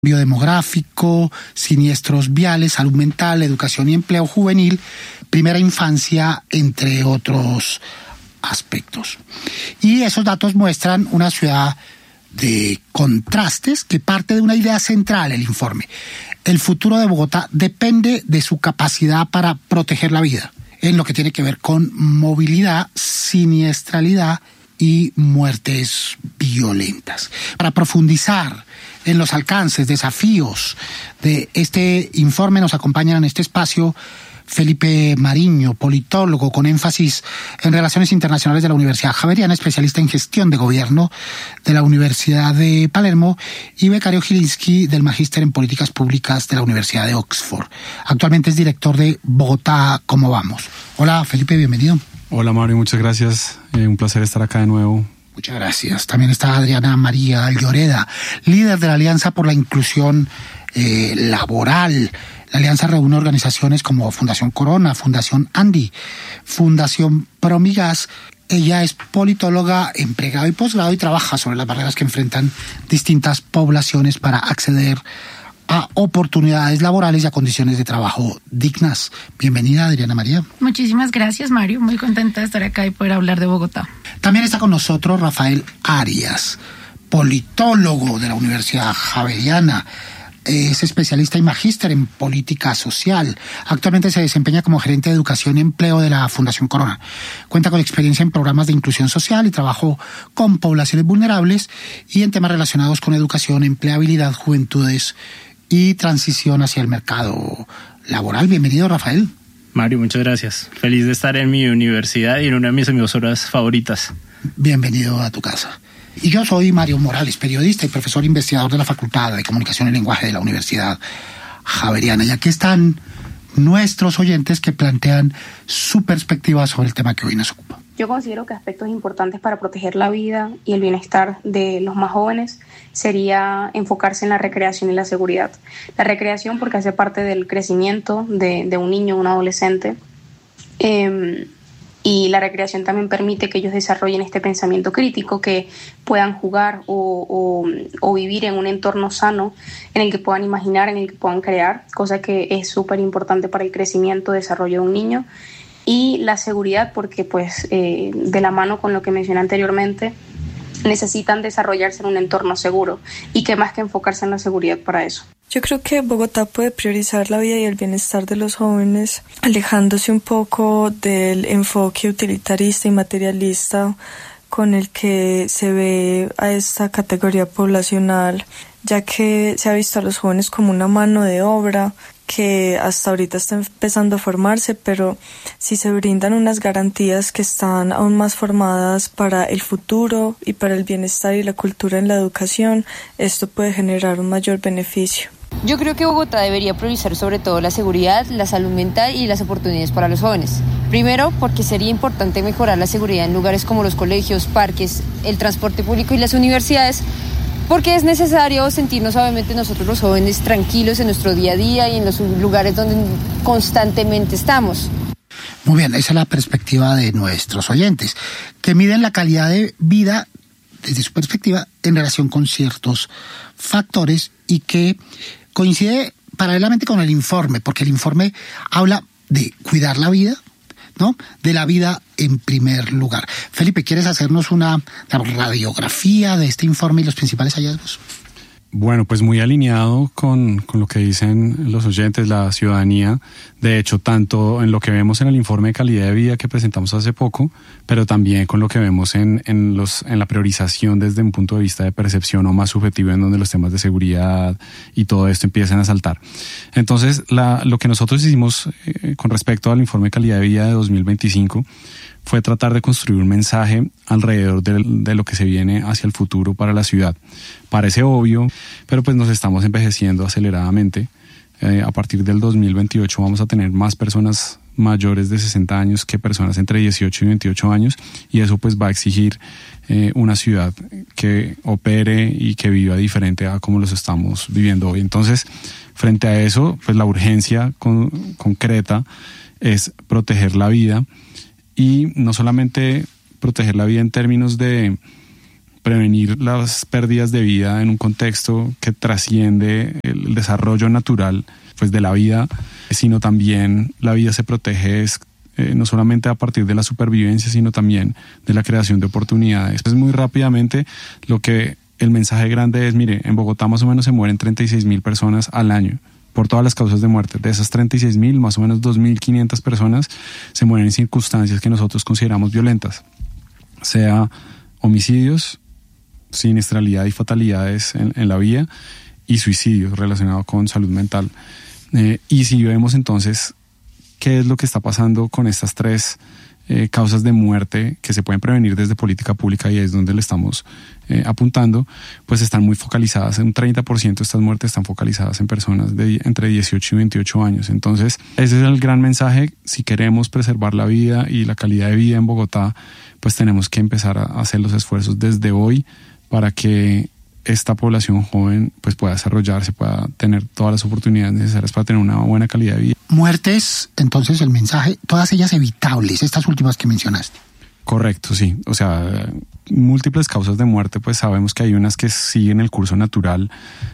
Biodemográfico, siniestros viales, salud mental, educación y empleo juvenil, primera infancia, entre otros aspectos. Y esos datos muestran una ciudad de contrastes que parte de una idea central, el informe. El futuro de Bogotá depende de su capacidad para proteger la vida, en lo que tiene que ver con movilidad, siniestralidad y muertes violentas. Para profundizar en los alcances, desafíos de este informe, nos acompañan en este espacio Felipe Mariño, politólogo con énfasis en Relaciones Internacionales de la Universidad Javeriana, especialista en gestión de gobierno de la Universidad de Palermo y becario Gilinski del Magíster en Políticas Públicas de la Universidad de Oxford. Actualmente es director de Bogotá, ¿cómo vamos? Hola Felipe, bienvenido. Hola Mario, muchas gracias. Un placer estar acá de nuevo. Muchas gracias. También está Adriana María Lloreda, líder de la Alianza por la Inclusión Laboral. La alianza reúne organizaciones como Fundación Corona, Fundación Andy, Fundación Promigas. Ella es politóloga en pregrado y posgrado y trabaja sobre las barreras que enfrentan distintas poblaciones para acceder a oportunidades laborales y a condiciones de trabajo dignas. Bienvenida, Adriana María. Muchísimas gracias, Mario. Muy contenta de estar acá y poder hablar de Bogotá. También está con nosotros Rafael Arias, politólogo de la Universidad Javeriana. Es especialista y magíster en política social. Actualmente se desempeña como gerente de educación y empleo de la Fundación Corona. Cuenta con experiencia en programas de inclusión social y trabajo con poblaciones vulnerables y en temas relacionados con educación, empleabilidad, juventudes y transición hacia el mercado laboral. Bienvenido, Rafael. Mario, muchas gracias. Feliz de estar en mi universidad y en una de mis emisoras favoritas. Bienvenido a tu casa. Y yo soy Mario Morales, periodista y profesor investigador de la Facultad de Comunicación y Lenguaje de la Universidad Javeriana. Y aquí están nuestros oyentes que plantean su perspectiva sobre el tema que hoy nos ocupa. Yo considero que aspectos importantes para proteger la vida y el bienestar de los más jóvenes sería enfocarse en la recreación y la seguridad. La recreación porque hace parte del crecimiento de un niño, un adolescente, y la recreación también permite que ellos desarrollen este pensamiento crítico, que puedan jugar o vivir en un entorno sano en el que puedan imaginar, en el que puedan crear, cosa que es súper importante para el crecimiento, desarrollo de un niño. Y la seguridad porque pues de la mano con lo que mencioné anteriormente, necesitan desarrollarse en un entorno seguro y qué más que enfocarse en la seguridad para eso. Yo creo que Bogotá puede priorizar la vida y el bienestar de los jóvenes, alejándose un poco del enfoque utilitarista y materialista con el que se ve a esta categoría poblacional, ya que se ha visto a los jóvenes como una mano de obra que hasta ahorita está empezando a formarse, pero si se brindan unas garantías que están aún más formadas para el futuro y para el bienestar y la cultura en la educación, esto puede generar un mayor beneficio. Yo creo que Bogotá debería priorizar sobre todo la seguridad, la salud mental y las oportunidades para los jóvenes. Primero, porque sería importante mejorar la seguridad en lugares como los colegios, parques, el transporte público y las universidades, porque es necesario sentirnos obviamente nosotros los jóvenes tranquilos en nuestro día a día y en los lugares donde constantemente estamos. Muy bien, esa es la perspectiva de nuestros oyentes, que miden la calidad de vida desde su perspectiva en relación con ciertos factores y que coincide paralelamente con el informe, porque el informe habla de cuidar la vida, ¿no? De la vida en primer lugar. Felipe, ¿quieres hacernos una radiografía de este informe y los principales hallazgos? Bueno, pues muy alineado con lo que dicen los oyentes, la ciudadanía. De hecho, tanto en lo que vemos en el informe de calidad de vida que presentamos hace poco, pero también con lo que vemos en la priorización desde un punto de vista de percepción o más subjetivo, en donde los temas de seguridad y todo esto empiezan a saltar. Entonces, lo que nosotros hicimos con respecto al informe de calidad de vida de 2025 fue tratar de construir un mensaje alrededor de lo que se viene hacia el futuro para la ciudad. Parece obvio, pero pues nos estamos envejeciendo aceleradamente. A partir del 2028 vamos a tener más personas mayores de 60 años que personas entre 18 y 28 años, y eso pues va a exigir una ciudad que opere y que viva diferente a como los estamos viviendo hoy. Entonces, frente a eso, pues la urgencia concreta es proteger la vida. Y no solamente proteger la vida en términos de prevenir las pérdidas de vida en un contexto que trasciende el desarrollo natural pues de la vida, sino también la vida se protege no solamente a partir de la supervivencia, sino también de la creación de oportunidades. Pues muy rápidamente el mensaje grande es, mire, en Bogotá más o menos se mueren 36.000 personas al año por todas las causas de muerte. De esas 36.000, más o menos 2.500 personas se mueren en circunstancias que nosotros consideramos violentas, sea homicidios, siniestralidad y fatalidades en la vía y suicidios relacionados con salud mental. Y si vemos entonces qué es lo que está pasando con estas tres causas de muerte que se pueden prevenir desde política pública, y es donde le estamos apuntando, pues están muy focalizadas. Un 30% de estas muertes están focalizadas en personas de entre 18 y 28 años. Entonces, ese es el gran mensaje. Si queremos preservar la vida y la calidad de vida en Bogotá, pues tenemos que empezar a hacer los esfuerzos desde hoy para que esta población joven pues pueda desarrollarse, pueda tener todas las oportunidades necesarias para tener una buena calidad de vida. Muertes, entonces el mensaje, todas ellas evitables, estas últimas que mencionaste. Correcto, sí. O sea, múltiples causas de muerte, pues sabemos que hay unas que siguen el curso natural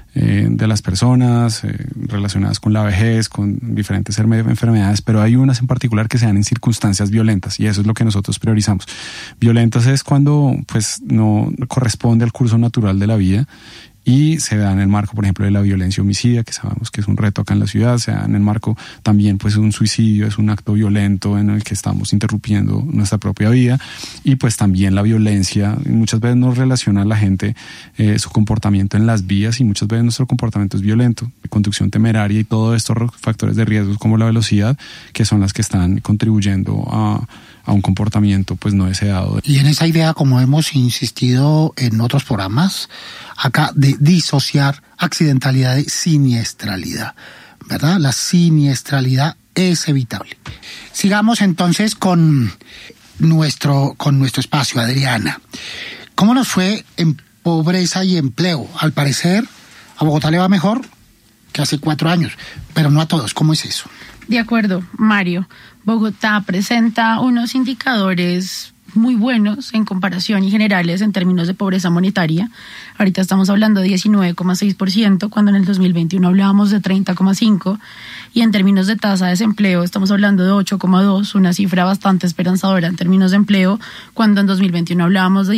de las personas, relacionadas con la vejez, con diferentes enfermedades, pero hay unas en particular que se dan en circunstancias violentas, y eso es lo que nosotros priorizamos. Violentas es cuando pues no corresponde al curso natural de la vida, y se da en el marco, por ejemplo, de la violencia homicida, que sabemos que es un reto acá en la ciudad. Se da en el marco también, pues, un suicidio, es un acto violento en el que estamos interrumpiendo nuestra propia vida. Y pues también la violencia, muchas veces nos relaciona a la gente su comportamiento en las vías, y muchas veces nuestro comportamiento es violento, conducción temeraria y todos estos factores de riesgo como la velocidad, que son las que están contribuyendo a un comportamiento pues no deseado. Y en esa idea, como hemos insistido en otros programas, acá de disociar accidentalidad de siniestralidad, ¿verdad? La siniestralidad es evitable. Sigamos entonces con nuestro espacio, Adriana. ¿Cómo nos fue en pobreza y empleo? Al parecer, a Bogotá le va mejor que hace 4 años, pero no a todos. ¿Cómo es eso? De acuerdo, Mario. Bogotá presenta unos indicadores muy buenos en comparación y generales en términos de pobreza monetaria. Ahorita estamos hablando de 19,6%, cuando en el 2021 hablábamos de 30,5%, y en términos de tasa de desempleo estamos hablando de 8,2%, una cifra bastante esperanzadora en términos de empleo, cuando en 2021 hablábamos de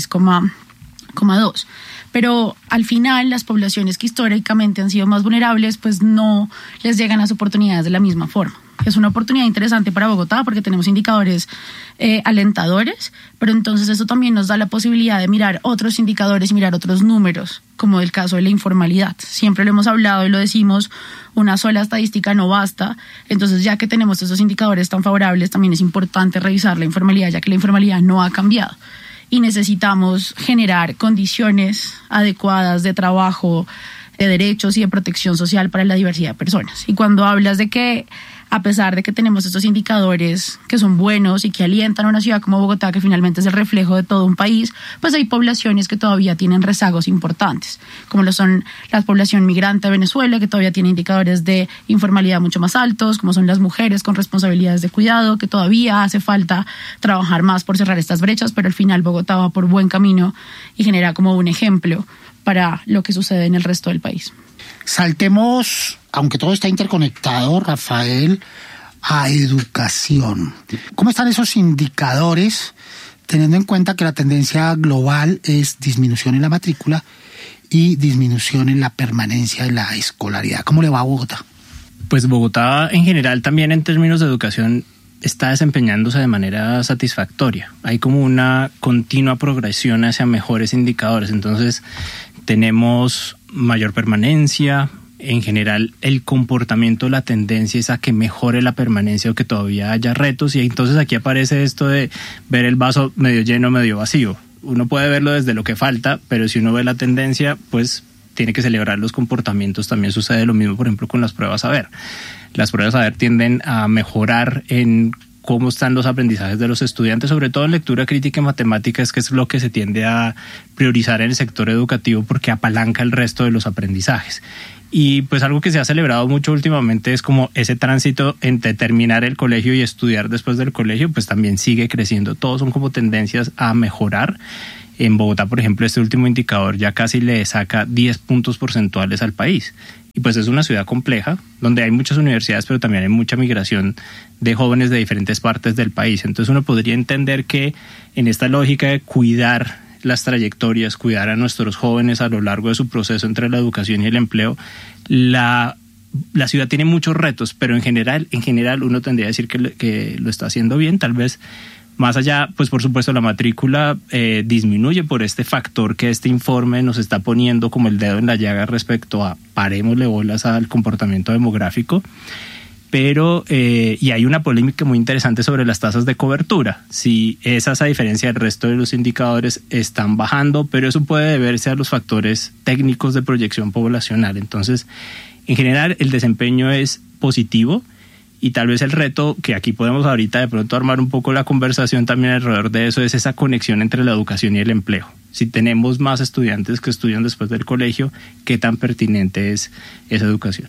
16,2%. Pero al final las poblaciones que históricamente han sido más vulnerables pues no les llegan las oportunidades de la misma forma. Es una oportunidad interesante para Bogotá porque tenemos indicadores alentadores, pero entonces eso también nos da la posibilidad de mirar otros indicadores y mirar otros números, como el caso de la informalidad. Siempre lo hemos hablado y lo decimos, una sola estadística no basta. Entonces, ya que tenemos esos indicadores tan favorables, también es importante revisar la informalidad, ya que la informalidad no ha cambiado. Y necesitamos generar condiciones adecuadas de trabajo, de derechos y de protección social para la diversidad de personas. Y cuando hablas de que, a pesar de que tenemos estos indicadores que son buenos y que alientan a una ciudad como Bogotá, que finalmente es el reflejo de todo un país, pues hay poblaciones que todavía tienen rezagos importantes, como lo son la población migrante de Venezuela, que todavía tiene indicadores de informalidad mucho más altos, como son las mujeres con responsabilidades de cuidado, que todavía hace falta trabajar más por cerrar estas brechas, pero al final Bogotá va por buen camino y genera como un ejemplo para lo que sucede en el resto del país. Saltemos, aunque todo está interconectado, Rafael, a educación. ¿Cómo están esos indicadores, teniendo en cuenta que la tendencia global es disminución en la matrícula y disminución en la permanencia de la escolaridad? ¿Cómo le va a Bogotá? Pues Bogotá en general también en términos de educación está desempeñándose de manera satisfactoria. Hay como una continua progresión hacia mejores indicadores. Entonces tenemos mayor permanencia. En general, el comportamiento, la tendencia es a que mejore la permanencia o que todavía haya retos. Y entonces aquí aparece esto de ver el vaso medio lleno, medio vacío. Uno puede verlo desde lo que falta, pero si uno ve la tendencia, pues tiene que celebrar los comportamientos. También sucede lo mismo, por ejemplo, con las pruebas saber. Las pruebas saber tienden a mejorar en cómo están los aprendizajes de los estudiantes, sobre todo en lectura crítica y matemáticas, que es lo que se tiende a priorizar en el sector educativo porque apalanca el resto de los aprendizajes. Y pues algo que se ha celebrado mucho últimamente es como ese tránsito entre terminar el colegio y estudiar después del colegio, pues también sigue creciendo. Todos son como tendencias a mejorar. En Bogotá, por ejemplo, este último indicador ya casi le saca 10 puntos porcentuales al país. Y pues es una ciudad compleja, donde hay muchas universidades, pero también hay mucha migración de jóvenes de diferentes partes del país. Entonces uno podría entender que en esta lógica de cuidar las trayectorias, cuidar a nuestros jóvenes a lo largo de su proceso entre la educación y el empleo, la ciudad tiene muchos retos, pero en general uno tendría que decir que lo está haciendo bien. Tal vez más allá, pues por supuesto la matrícula disminuye por este factor que este informe nos está poniendo como el dedo en la llaga respecto a parémosle bolas al comportamiento demográfico. Pero, y hay una polémica muy interesante sobre las tasas de cobertura. Si esas, a diferencia del resto de los indicadores, están bajando, pero eso puede deberse a los factores técnicos de proyección poblacional. Entonces, en general, el desempeño es positivo y tal vez el reto, que aquí podemos ahorita de pronto armar un poco la conversación también alrededor de eso, es esa conexión entre la educación y el empleo. Si tenemos más estudiantes que estudian después del colegio, ¿qué tan pertinente es esa educación?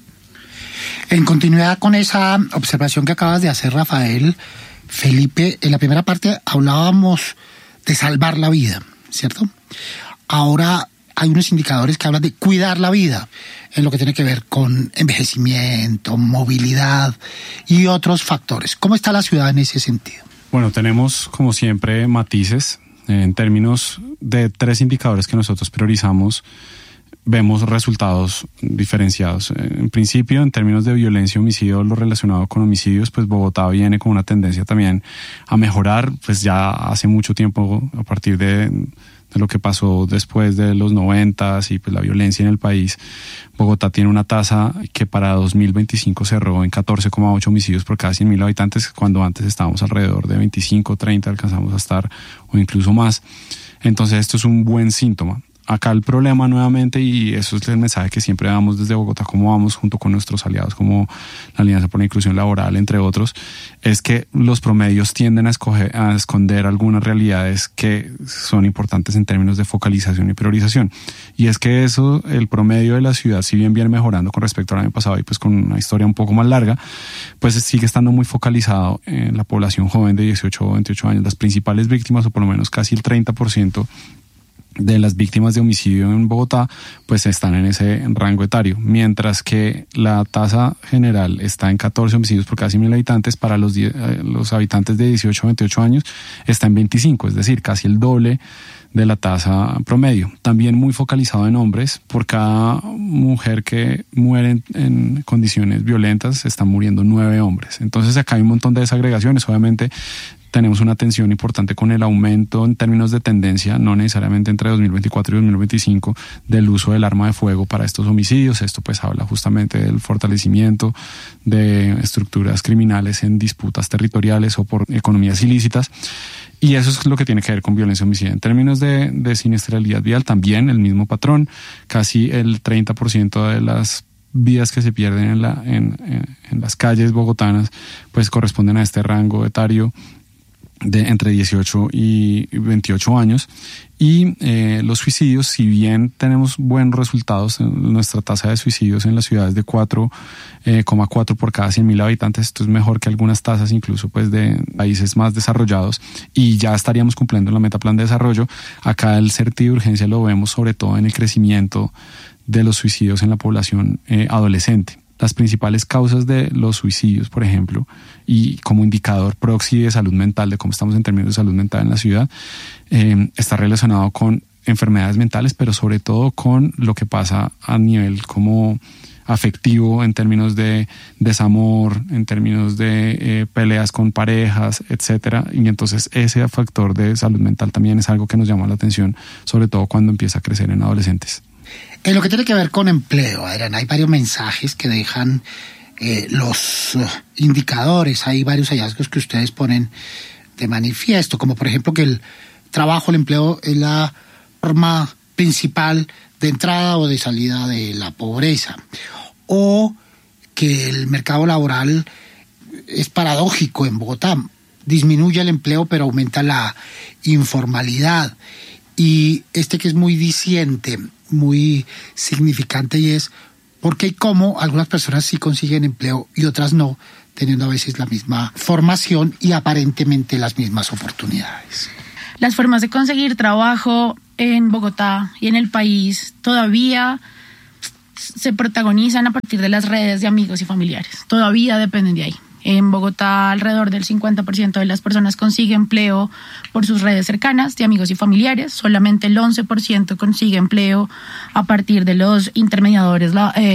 En continuidad con esa observación que acabas de hacer, Rafael, Felipe, en la primera parte hablábamos de salvar la vida, ¿cierto? Ahora hay unos indicadores que hablan de cuidar la vida, en lo que tiene que ver con envejecimiento, movilidad y otros factores. ¿Cómo está la ciudad en ese sentido? Bueno, tenemos como siempre matices. En términos de 3 indicadores que nosotros priorizamos, vemos resultados diferenciados. En principio, en términos de violencia y homicidio, lo relacionado con homicidios, pues Bogotá viene con una tendencia también a mejorar, pues ya hace mucho tiempo, a partir de lo que pasó después de los 90s y pues la violencia en el país. Bogotá tiene una tasa que para 2025 cerró en 14,8 homicidios por cada 100.000 habitantes, cuando antes estábamos alrededor de 25, 30, alcanzamos a estar o incluso más. Entonces esto es un buen síntoma. Acá el problema nuevamente, y eso es el mensaje que siempre damos desde Bogotá, como vamos junto con nuestros aliados como la Alianza por la Inclusión Laboral, entre otros, es que los promedios tienden a esconder algunas realidades que son importantes en términos de focalización y priorización. Y es que eso, el promedio de la ciudad, si bien viene mejorando con respecto al año pasado y pues con una historia un poco más larga, pues sigue estando muy focalizado en la población joven de 18 o 28 años. Las principales víctimas, o por lo menos casi el 30%, de las víctimas de homicidio en Bogotá, pues están en ese rango etario, mientras que la tasa general está en 14 homicidios por cada 100.000 habitantes, para los habitantes de 18 a 28 años está en 25, es decir, casi el doble de la tasa promedio. También muy focalizado en hombres. Por cada mujer que muere en condiciones violentas, están muriendo 9 hombres. Entonces acá hay un montón de desagregaciones. Obviamente tenemos una tensión importante con el aumento en términos de tendencia, no necesariamente entre 2024 y 2025, del uso del arma de fuego para estos homicidios. Esto pues habla justamente del fortalecimiento de estructuras criminales en disputas territoriales o por economías ilícitas. Y eso es lo que tiene que ver con violencia homicida. En términos de siniestralidad vial, también el mismo patrón. Casi el 30% de las vidas que se pierden en las calles bogotanas pues corresponden a este rango etario de entre 18 y 28 años. Y los suicidios, si bien tenemos buenos resultados, nuestra tasa de suicidios en las ciudades de 4,4 por cada 100.000 habitantes, esto es mejor que algunas tasas incluso pues de países más desarrollados, y ya estaríamos cumpliendo la meta plan de desarrollo. Acá el sentido de urgencia lo vemos sobre todo en el crecimiento de los suicidios en la población adolescente. Las principales causas de los suicidios, por ejemplo, y como indicador proxy de salud mental, de cómo estamos en términos de salud mental en la ciudad, está relacionado con enfermedades mentales, pero sobre todo con lo que pasa a nivel como afectivo, en términos de desamor, en términos de peleas con parejas, etcétera. Y entonces ese factor de salud mental también es algo que nos llama la atención, sobre todo cuando empieza a crecer en adolescentes. En lo que tiene que ver con empleo, Adrián, hay varios mensajes que dejan los indicadores. Hay varios hallazgos que ustedes ponen de manifiesto, como por ejemplo que el trabajo, el empleo es la forma principal de entrada o de salida de la pobreza, o que el mercado laboral es paradójico en Bogotá, disminuye el empleo pero aumenta la informalidad. Y este que es muy diciente, muy significante, y es por qué y cómo algunas personas sí consiguen empleo y otras no, teniendo a veces la misma formación y aparentemente las mismas oportunidades. Las formas de conseguir trabajo en Bogotá y en el país todavía se protagonizan a partir de las redes de amigos y familiares. Todavía dependen de ahí. En Bogotá, alrededor del 50% de las personas consigue empleo por sus redes cercanas de amigos y familiares. Solamente el 11% consigue empleo a partir de los intermediadores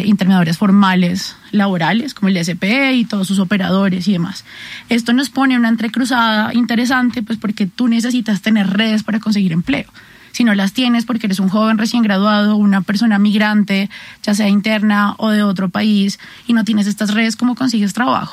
formales laborales, como el SPE y todos sus operadores y demás. Esto nos pone una entrecruzada interesante, pues porque tú necesitas tener redes para conseguir empleo. Si no las tienes porque eres un joven recién graduado, una persona migrante, ya sea interna o de otro país, y no tienes estas redes, ¿cómo consigues trabajo?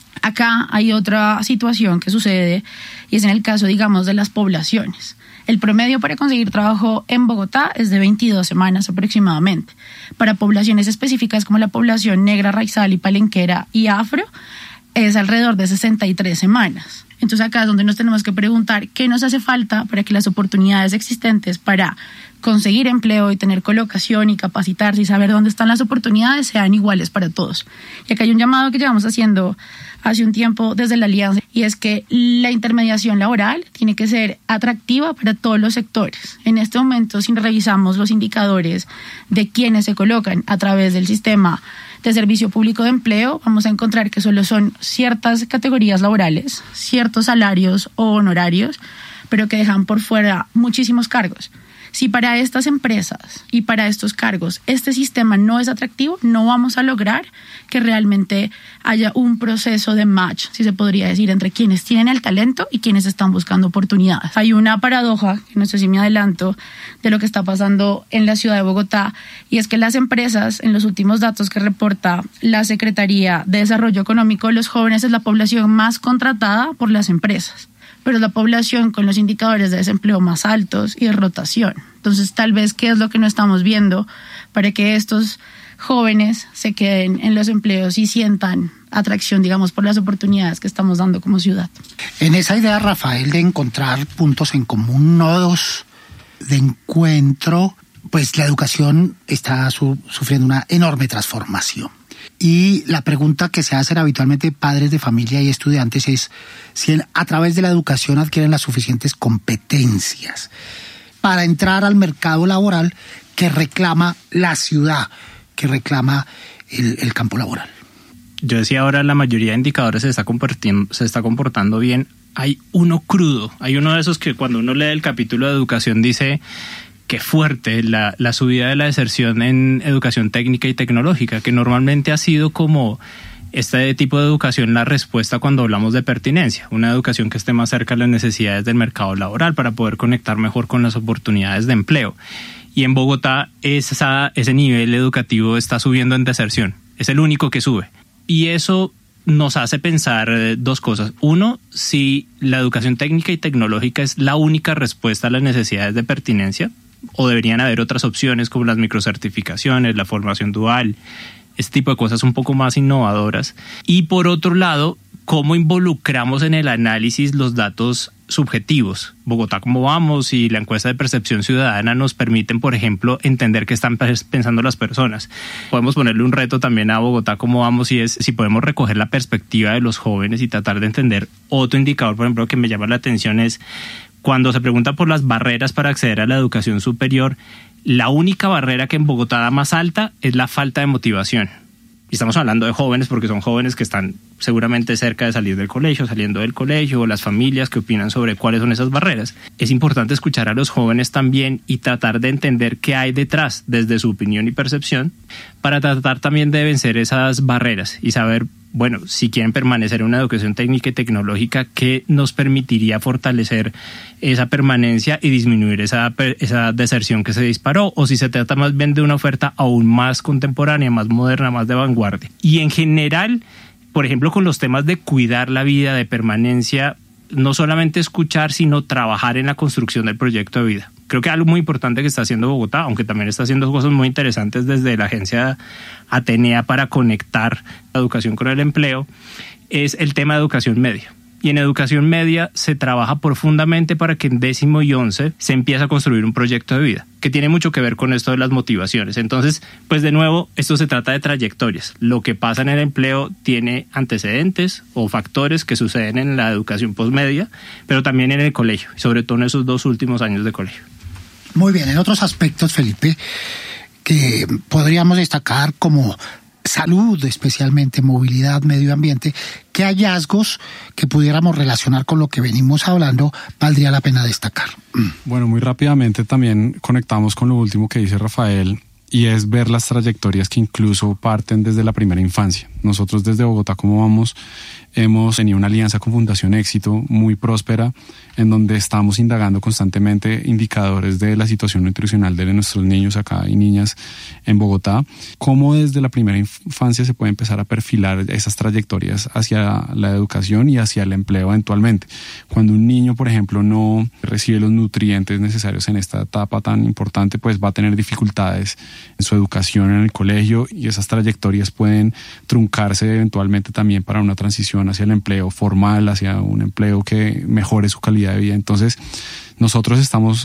Acá hay otra situación que sucede y es en el caso, digamos, de las poblaciones. El promedio para conseguir trabajo en Bogotá es de 22 semanas aproximadamente. Para poblaciones específicas como la población negra, raizal y palenquera y afro, es alrededor de 63 semanas. Entonces acá es donde nos tenemos que preguntar qué nos hace falta para que las oportunidades existentes para conseguir empleo y tener colocación y capacitarse y saber dónde están las oportunidades sean iguales para todos. Y acá hay un llamado que llevamos haciendo hace un tiempo desde la Alianza, y es que la intermediación laboral tiene que ser atractiva para todos los sectores. En este momento, si revisamos los indicadores de quienes se colocan a través del sistema de servicio público de empleo, vamos a encontrar que solo son ciertas categorías laborales, ciertos salarios o honorarios, pero que dejan por fuera muchísimos cargos. Si para estas empresas y para estos cargos este sistema no es atractivo, no vamos a lograr que realmente haya un proceso de match, si se podría decir, entre quienes tienen el talento y quienes están buscando oportunidades. Hay una paradoja, que no sé si me adelanto, de lo que está pasando en la ciudad de Bogotá, y es que las empresas, en los últimos datos que reporta la Secretaría de Desarrollo Económico, los jóvenes es la población más contratada por las empresas, pero es la población con los indicadores de desempleo más altos y de rotación. Entonces, tal vez, ¿qué es lo que no estamos viendo para que estos jóvenes se queden en los empleos y sientan atracción, digamos, por las oportunidades que estamos dando como ciudad? En esa idea, Rafael, de encontrar puntos en común, nodos de encuentro, pues la educación está sufriendo una enorme transformación. Y la pregunta que se hacen habitualmente padres de familia y estudiantes es si a través de la educación adquieren las suficientes competencias para entrar al mercado laboral que reclama la ciudad, que reclama el campo laboral. Yo decía ahora, la mayoría de indicadores se está comportando bien. Hay uno crudo, hay uno de esos que cuando uno lee el capítulo de educación dice: qué fuerte la subida de la deserción en educación técnica y tecnológica, que normalmente ha sido como este tipo de educación la respuesta cuando hablamos de pertinencia, una educación que esté más cerca de las necesidades del mercado laboral para poder conectar mejor con las oportunidades de empleo. Y en Bogotá ese nivel educativo está subiendo en deserción, es el único que sube. Y eso nos hace pensar dos cosas. Uno, si la educación técnica y tecnológica es la única respuesta a las necesidades de pertinencia, o deberían haber otras opciones como las microcertificaciones, la formación dual, este tipo de cosas un poco más innovadoras. Y por otro lado, cómo involucramos en el análisis los datos subjetivos. Bogotá, cómo vamos, y la encuesta de percepción ciudadana nos permiten, por ejemplo, entender qué están pensando las personas. Podemos ponerle un reto también a Bogotá, cómo vamos, y es si podemos recoger la perspectiva de los jóvenes y tratar de entender. Otro indicador, por ejemplo, que me llama la atención es cuando se pregunta por las barreras para acceder a la educación superior. La única barrera que en Bogotá da más alta es la falta de motivación. Y estamos hablando de jóvenes porque son jóvenes que están seguramente cerca de salir del colegio, saliendo del colegio, o las familias que opinan sobre cuáles son esas barreras. Es importante escuchar a los jóvenes también y tratar de entender qué hay detrás desde su opinión y percepción para tratar también de vencer esas barreras y saber, bueno, si quieren permanecer en una educación técnica y tecnológica, ¿qué nos permitiría fortalecer esa permanencia y disminuir esa deserción que se disparó? O si se trata más bien de una oferta aún más contemporánea, más moderna, más de vanguardia. Y en general, por ejemplo, con los temas de cuidar la vida, de permanencia, no solamente escuchar, sino trabajar en la construcción del proyecto de vida. Creo que algo muy importante que está haciendo Bogotá, aunque también está haciendo cosas muy interesantes desde la agencia Atenea para conectar la educación con el empleo, es el tema de educación media. Y en educación media se trabaja profundamente para que en 10º y 11 se empiece a construir un proyecto de vida, que tiene mucho que ver con esto de las motivaciones. Entonces, pues de nuevo, esto se trata de trayectorias. Lo que pasa en el empleo tiene antecedentes o factores que suceden en la educación posmedia, pero también en el colegio, sobre todo en esos 2 últimos años de colegio. Muy bien, en otros aspectos, Felipe, que podríamos destacar como salud, especialmente movilidad, medio ambiente, ¿qué hallazgos que pudiéramos relacionar con lo que venimos hablando valdría la pena destacar? Bueno, muy rápidamente también conectamos con lo último que dice Rafael, y es ver las trayectorias que incluso parten desde la primera infancia. Nosotros desde Bogotá, ¿Cómo Vamos?, hemos tenido una alianza con Fundación Éxito muy próspera, en donde estamos indagando constantemente indicadores de la situación nutricional de nuestros niños acá y niñas en Bogotá, cómo desde la primera infancia se puede empezar a perfilar esas trayectorias hacia la educación y hacia el empleo eventualmente. Cuando un niño, por ejemplo, no recibe los nutrientes necesarios en esta etapa tan importante, pues va a tener dificultades en su educación en el colegio, y esas trayectorias pueden truncarse eventualmente también para una transición hacia el empleo formal, hacia un empleo que mejore su calidad de vida. Entonces, nosotros estamos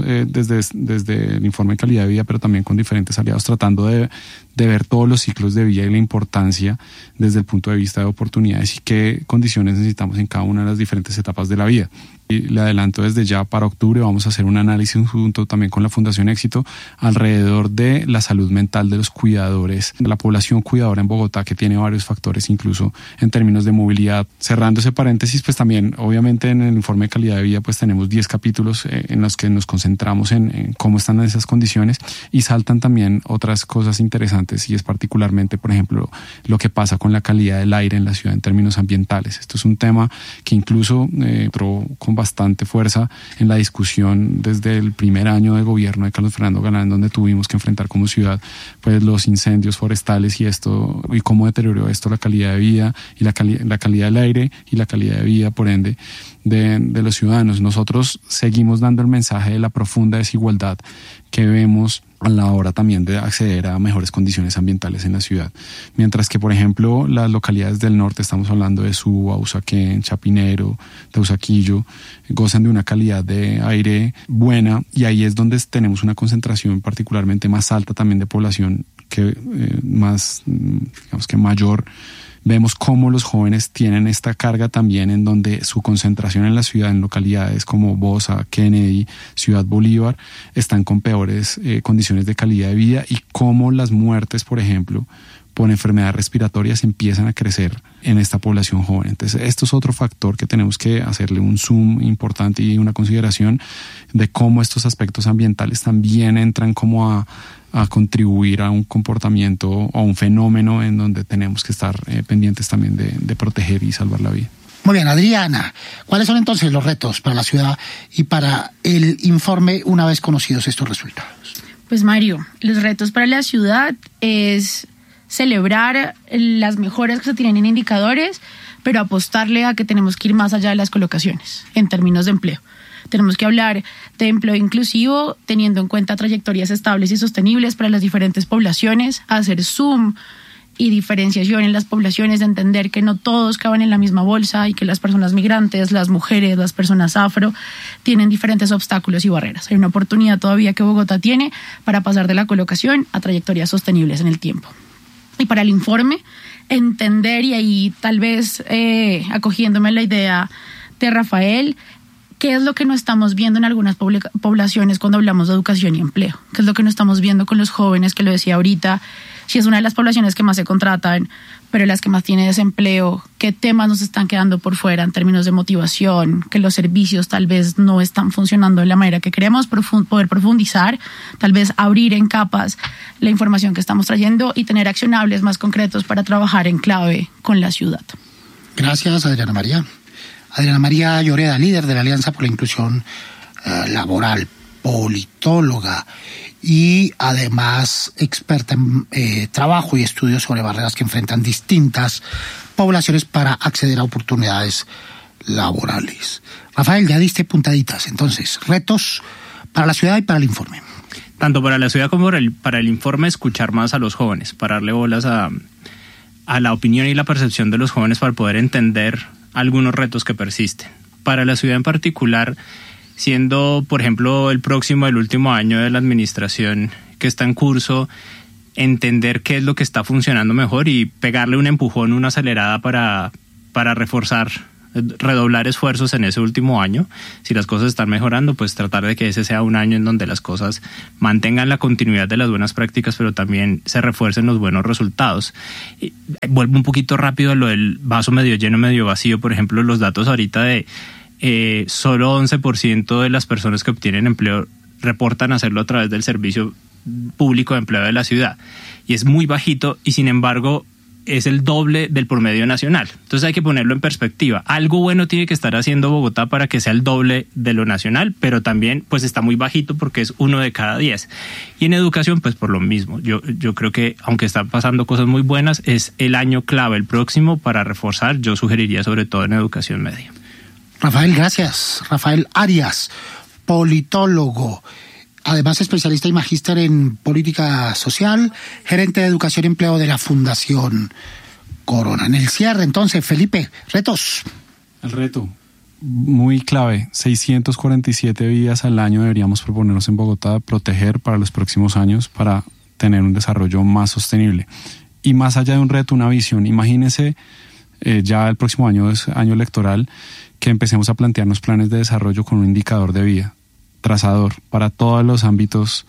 desde el informe de calidad de vida, pero también con diferentes aliados, tratando de ver todos los ciclos de vida y la importancia desde el punto de vista de oportunidades y qué condiciones necesitamos en cada una de las diferentes etapas de la vida. Y le adelanto desde ya, para octubre vamos a hacer un análisis junto también con la Fundación Éxito alrededor de la salud mental de los cuidadores, de la población cuidadora en Bogotá, que tiene varios factores incluso en términos de movilidad. Cerrando ese paréntesis, pues también obviamente en el informe de calidad de vida pues tenemos 10 capítulos en los que nos concentramos en cómo están esas condiciones, y saltan también otras cosas interesantes, y es particularmente, por ejemplo, lo que pasa con la calidad del aire en la ciudad en términos ambientales. Esto es un tema que incluso entró con bastante fuerza en la discusión desde el primer año de gobierno de Carlos Fernando Galán, donde tuvimos que enfrentar como ciudad pues los incendios forestales y cómo deterioró esto la calidad de vida y la calidad del aire y la calidad de vida, por ende, de los ciudadanos. Nosotros seguimos dando el mensaje de la profunda desigualdad que vemos a la hora también de acceder a mejores condiciones ambientales en la ciudad. Mientras que, por ejemplo, las localidades del norte, estamos hablando de Suba, Usaquén, Chapinero, Teusaquillo, gozan de una calidad de aire buena, y ahí es donde tenemos una concentración particularmente más alta también de población que mayor. Vemos cómo los jóvenes tienen esta carga también, en donde su concentración en la ciudad, en localidades como Bosa, Kennedy, Ciudad Bolívar, están con peores condiciones de calidad de vida, y cómo las muertes, por ejemplo, por enfermedades respiratorias empiezan a crecer en esta población joven. Entonces, esto es otro factor que tenemos que hacerle un zoom importante y una consideración de cómo estos aspectos ambientales también entran como a contribuir a un comportamiento o a un fenómeno en donde tenemos que estar pendientes también de proteger y salvar la vida. Muy bien, Adriana, ¿cuáles son entonces los retos para la ciudad y para el informe una vez conocidos estos resultados? Pues Mario, los retos para la ciudad es celebrar las mejoras que se tienen en indicadores, pero apostarle a que tenemos que ir más allá de las colocaciones en términos de empleo. Tenemos que hablar de empleo inclusivo, teniendo en cuenta trayectorias estables y sostenibles para las diferentes poblaciones, hacer zoom y diferenciación en las poblaciones, de entender que no todos caben en la misma bolsa y que las personas migrantes, las mujeres, las personas afro tienen diferentes obstáculos y barreras. Hay una oportunidad todavía que Bogotá tiene para pasar de la colocación a trayectorias sostenibles en el tiempo. Y para el informe, entender, y ahí tal vez acogiéndome la idea de Rafael, ¿qué es lo que no estamos viendo en algunas poblaciones cuando hablamos de educación y empleo? ¿Qué es lo que no estamos viendo con los jóvenes, que lo decía ahorita? Si es una de las poblaciones que más se contratan, pero las que más tiene desempleo, ¿qué temas nos están quedando por fuera en términos de motivación? Que los servicios tal vez no están funcionando de la manera que queremos, poder profundizar, tal vez abrir en capas la información que estamos trayendo y tener accionables más concretos para trabajar en clave con la ciudad. Gracias, Adriana María. Adriana María Lloreda, líder de la Alianza por la Inclusión Laboral, politóloga y además experta en trabajo y estudios sobre barreras que enfrentan distintas poblaciones para acceder a oportunidades laborales. Rafael, ya diste puntaditas, entonces, retos para la ciudad y para el informe. Tanto para la ciudad como para el informe, escuchar más a los jóvenes, para darle bolas a la opinión y la percepción de los jóvenes, para poder entender algunos retos que persisten. Para la ciudad en particular, siendo, por ejemplo, el último año de la administración que está en curso, entender qué es lo que está funcionando mejor y pegarle un empujón, una acelerada para redoblar esfuerzos en ese último año. Si las cosas están mejorando, pues tratar de que ese sea un año en donde las cosas mantengan la continuidad de las buenas prácticas, pero también se refuercen los buenos resultados. Y vuelvo un poquito rápido a lo del vaso medio lleno, medio vacío. Por ejemplo, los datos ahorita de solo 11% de las personas que obtienen empleo reportan hacerlo a través del servicio público de empleo de la ciudad. Y es muy bajito y sin embargo es el doble del promedio nacional. Entonces hay que ponerlo en perspectiva. Algo bueno tiene que estar haciendo Bogotá para que sea el doble de lo nacional, pero también pues está muy bajito porque es 1 de cada 10. Y en educación pues por lo mismo. Yo creo que aunque están pasando cosas muy buenas, es el año clave, el próximo, para reforzar. Yo sugeriría sobre todo en educación media. Rafael, gracias. Rafael Arias, politólogo, además especialista y magíster en política social, gerente de educación y empleo de la Fundación Corona. En el cierre, entonces, Felipe, retos. El reto, muy clave, 647 vidas al año deberíamos proponernos en Bogotá, proteger para los próximos años para tener un desarrollo más sostenible. Y más allá de un reto, una visión. Imagínense, ya el próximo año es año electoral, que empecemos a plantearnos planes de desarrollo con un indicador de vida trazador para todos los ámbitos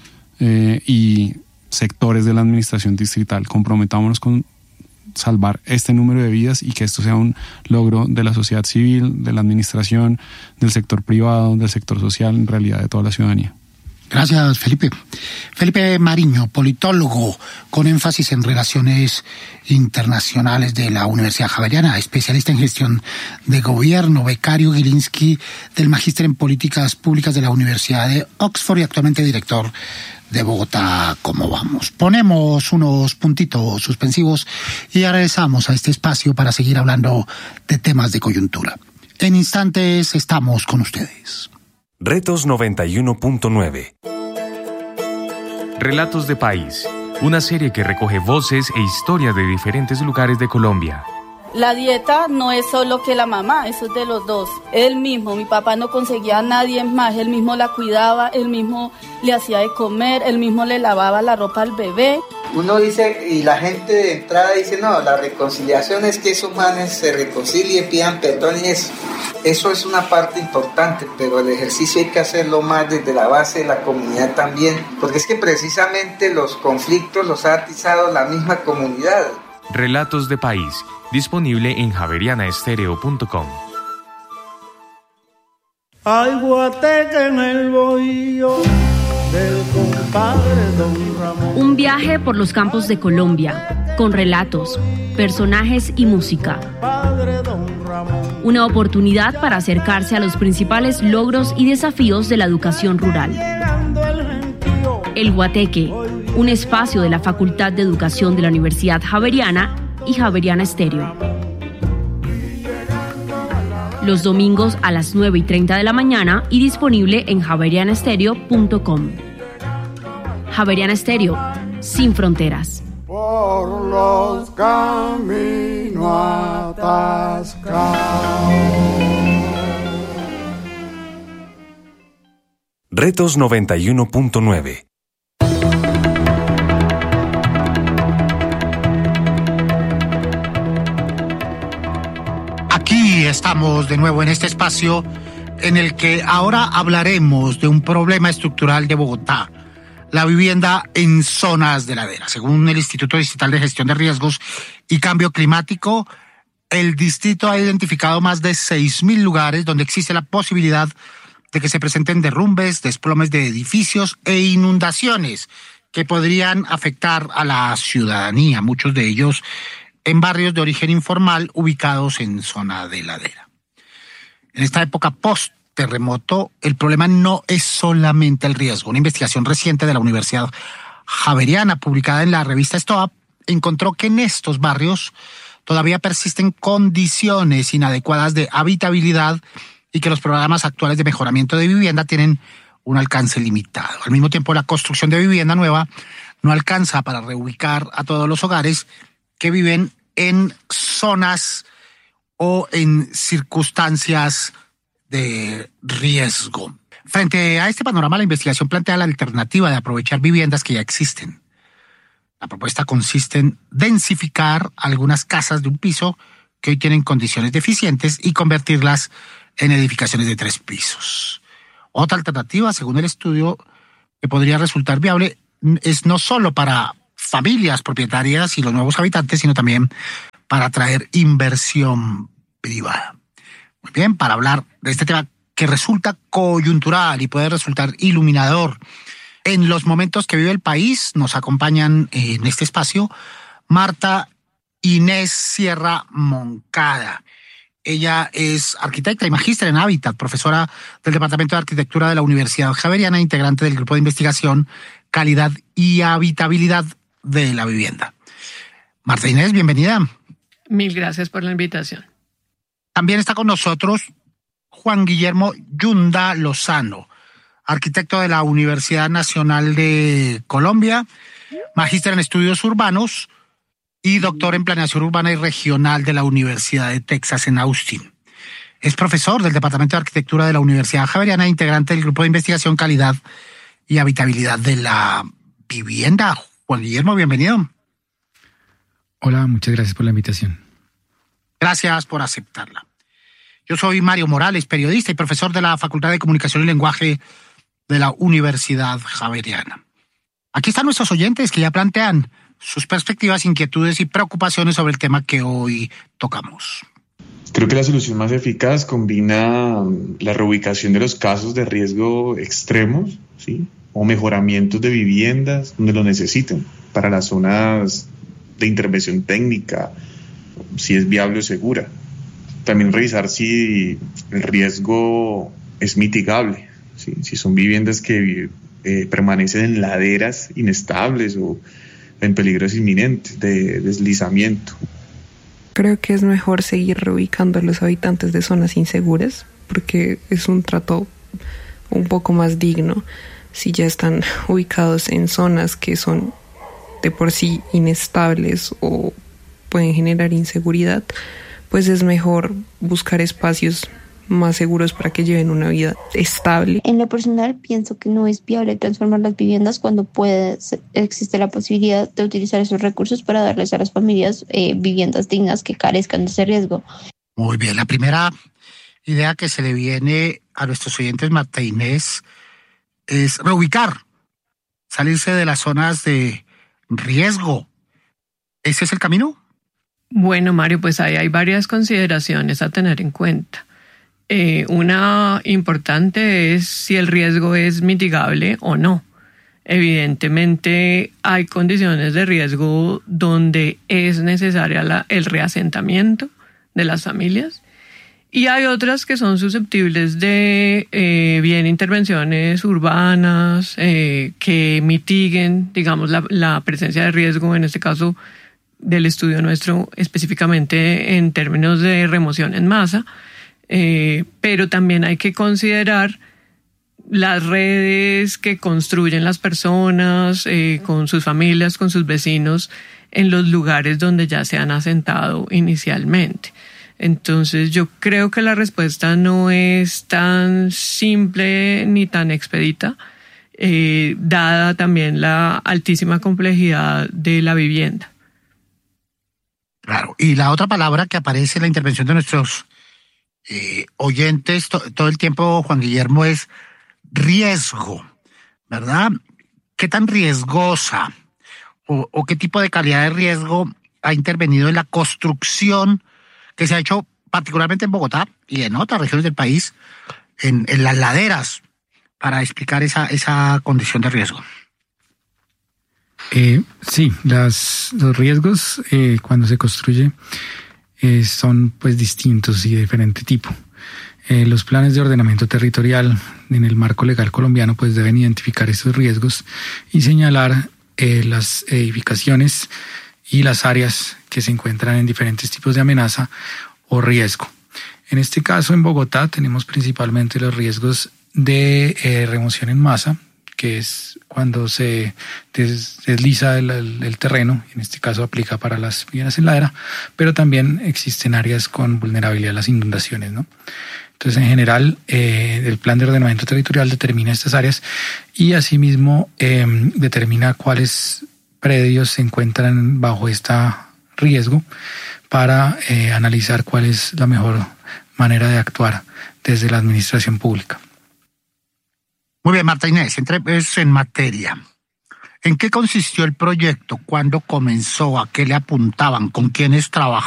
y sectores de la administración distrital. Comprometámonos con salvar este número de vidas y que esto sea un logro de la sociedad civil, de la administración, del sector privado, del sector social, en realidad de toda la ciudadanía. Gracias, Felipe. Felipe Mariño, politólogo con énfasis en relaciones internacionales de la Universidad Javeriana, especialista en gestión de gobierno, becario Gilinski del Magíster en Políticas Públicas de la Universidad de Oxford y actualmente director de Bogotá. ¿Cómo vamos? Ponemos unos puntitos suspensivos y ya regresamos a este espacio para seguir hablando de temas de coyuntura. En instantes estamos con ustedes. Retos 91.9. Relatos de País, una serie que recoge voces e historias de diferentes lugares de Colombia. La dieta no es solo que la mamá, eso es de los dos. Él mismo, mi papá no conseguía a nadie más, él mismo la cuidaba, él mismo le hacía de comer, él mismo le lavaba la ropa al bebé. Uno dice, y la gente de entrada dice, no, la reconciliación es que esos manes se reconcilien, pidan perdón y eso. Eso es una parte importante, pero el ejercicio hay que hacerlo más desde la base de la comunidad también, porque es que precisamente los conflictos los ha atizado la misma comunidad. Relatos de País, disponible en javerianaestereo.com. Hay guateque en el bohío del compadre Don Ramón. Un viaje por los campos de Colombia, con relatos, personajes y música. Una oportunidad para acercarse a los principales logros y desafíos de la educación rural. El Guateque, un espacio de la Facultad de Educación de la Universidad Javeriana y Javeriana Estéreo. Los domingos a las 9:30 de la mañana y disponible en javerianaestereo.com. Javeriana Estéreo, sin fronteras. Por los caminos atascados. Retos 91.9. Aquí estamos de nuevo en este espacio en el que ahora hablaremos de un problema estructural de Bogotá, la vivienda en zonas de ladera. Según el Instituto Distrital de Gestión de Riesgos y Cambio Climático, el distrito ha identificado más de 6.000 lugares donde existe la posibilidad de que se presenten derrumbes, desplomes de edificios e inundaciones que podrían afectar a la ciudadanía, muchos de ellos en barrios de origen informal ubicados en zona de ladera. En esta época post-terremoto, el problema no es solamente el riesgo. Una investigación reciente de la Universidad Javeriana, publicada en la revista STOA, encontró que en estos barrios todavía persisten condiciones inadecuadas de habitabilidad y que los programas actuales de mejoramiento de vivienda tienen un alcance limitado. Al mismo tiempo, la construcción de vivienda nueva no alcanza para reubicar a todos los hogares que viven en zonas o en circunstancias de riesgo. Frente a este panorama, la investigación plantea la alternativa de aprovechar viviendas que ya existen. La propuesta consiste en densificar algunas casas de un piso que hoy tienen condiciones deficientes y convertirlas en edificaciones de 3 pisos. Otra alternativa, según el estudio, que podría resultar viable es no solo para familias propietarias y los nuevos habitantes, sino también para atraer inversión privada. Muy bien, para hablar de este tema que resulta coyuntural y puede resultar iluminador en los momentos que vive el país, nos acompañan en este espacio Marta Inés Sierra Moncada. Ella es arquitecta y magíster en hábitat, profesora del Departamento de Arquitectura de la Universidad Javeriana, integrante del Grupo de Investigación Calidad y Habitabilidad de la Vivienda. Marta Inés, bienvenida. Mil gracias por la invitación. También está con nosotros Juan Guillermo Yunda Lozano, arquitecto de la Universidad Nacional de Colombia, magíster en estudios urbanos y doctor en planeación urbana y regional de la Universidad de Texas en Austin. Es profesor del Departamento de Arquitectura de la Universidad Javeriana, integrante del Grupo de Investigación Calidad y Habitabilidad de la Vivienda. Juan Guillermo, bienvenido. Hola, muchas gracias por la invitación. Gracias por aceptarla. Yo soy Mario Morales, periodista y profesor de la Facultad de Comunicación y Lenguaje de la Universidad Javeriana. Aquí están nuestros oyentes que ya plantean sus perspectivas, inquietudes y preocupaciones sobre el tema que hoy tocamos. Creo que la solución más eficaz combina la reubicación de los casos de riesgo extremos, ¿sí?, o mejoramientos de viviendas donde lo necesiten, para las zonas de intervención técnica, si es viable o segura. También revisar si el riesgo es mitigable, ¿sí?, si son viviendas que permanecen en laderas inestables o en peligros inminentes de deslizamiento. Creo que es mejor seguir reubicando a los habitantes de zonas inseguras porque es un trato un poco más digno. Si ya están ubicados en zonas que son de por sí inestables o pueden generar inseguridad, pues es mejor buscar espacios más seguros para que lleven una vida estable. En lo personal, pienso que no es viable transformar las viviendas cuando existe la posibilidad de utilizar esos recursos para darles a las familias viviendas dignas que carezcan de ese riesgo. Muy bien, la primera idea que se le viene a nuestros oyentes, Marta Inés, es reubicar, salirse de las zonas de riesgo. ¿Ese es el camino? Bueno, Mario, pues ahí hay varias consideraciones a tener en cuenta. Una importante es si el riesgo es mitigable o no. Evidentemente hay condiciones de riesgo donde es necesaria el reasentamiento de las familias y hay otras que son susceptibles de bien intervenciones urbanas que mitiguen, digamos, la presencia de riesgo, en este caso del estudio nuestro específicamente en términos de remoción en masa. Pero también hay que considerar las redes que construyen las personas con sus familias, con sus vecinos en los lugares donde ya se han asentado inicialmente. Entonces yo creo que la respuesta no es tan simple ni tan expedita, dada también la altísima complejidad de la vivienda. Claro, y la otra palabra que aparece en la intervención de nuestros oyentes todo el tiempo, Juan Guillermo, es riesgo, ¿verdad? ¿Qué tan riesgosa o qué tipo de calidad de riesgo ha intervenido en la construcción que se ha hecho particularmente en Bogotá y en otras regiones del país, en las laderas, para explicar esa condición de riesgo? Sí, los riesgos cuando se construye son pues distintos y de diferente tipo. Los planes de ordenamiento territorial en el marco legal colombiano pues deben identificar esos riesgos y señalar las edificaciones y las áreas que se encuentran en diferentes tipos de amenaza o riesgo. En este caso, en Bogotá tenemos principalmente los riesgos de remoción en masa, que es cuando se desliza el terreno, en este caso aplica para las viviendas en ladera, pero también existen áreas con vulnerabilidad a las inundaciones, ¿no? Entonces, en general, el plan de ordenamiento territorial determina estas áreas y asimismo determina cuáles predios se encuentran bajo este riesgo para analizar cuál es la mejor manera de actuar desde la administración pública. Muy bien, Marta Inés, entremos en materia. ¿En qué consistió el proyecto? ¿Cuándo comenzó? ¿A qué le apuntaban? ¿Con quiénes trabajaban?